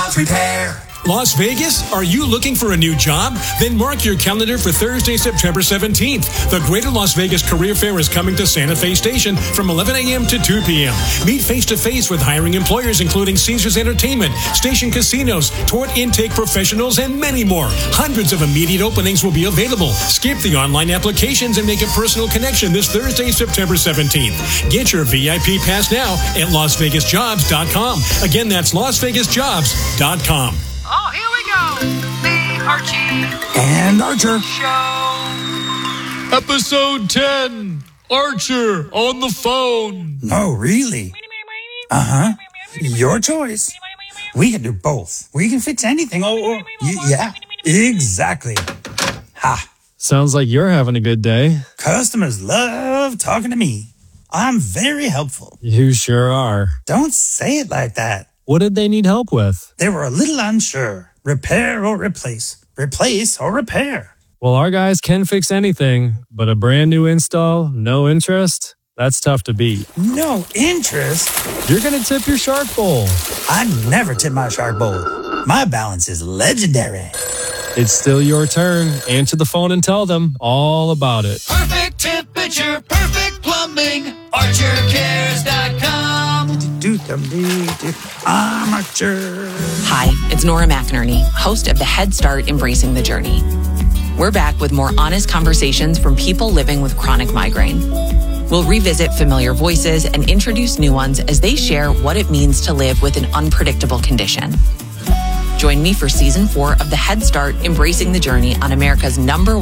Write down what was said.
Jobs Repair. Las Vegas? Are you looking for a new job? Then mark your calendar for Thursday, September 17th. The Greater Las Vegas Career Fair is coming to Santa Fe Station from 11 a.m. to 2 p.m. Meet face-to-face with hiring employers including Caesars Entertainment, Station Casinos, Tort Intake Professionals, and many more. Hundreds of immediate openings will be available. Skip the online applications and make a personal connection this Thursday, September 17th. Get your VIP pass now at LasVegasJobs.com. Again, that's LasVegasJobs.com. Oh, here we go. The Archie And Archer. Show. Episode 10. Archer on the phone. Oh, really? Uh-huh. Your choice. We can do both. We can fix anything. Yeah, exactly. Ha. Sounds like you're having a good day. Customers love talking to me. I'm very helpful. You sure are. Don't say it like that. What did they need help with? They were a little unsure. Repair or replace. Replace or repair. Well, our guys can fix anything, but a brand new install, no interest, that's tough to beat. No interest? You're going to tip your shark bowl. I never tip my shark bowl. My balance is legendary. It's still your turn. Answer the phone and tell them all about it. Perfect temperature, perfect plumbing. ArcherCares.com. Archer. Hi, it's Nora McInerney, host of the Head Start Embracing the Journey. We're back with more honest conversations from people living with chronic migraine. We'll revisit familiar voices and introduce new ones as they share what it means to live with an unpredictable condition. Join me for Season 4 of the Head Start Embracing the Journey on America's #1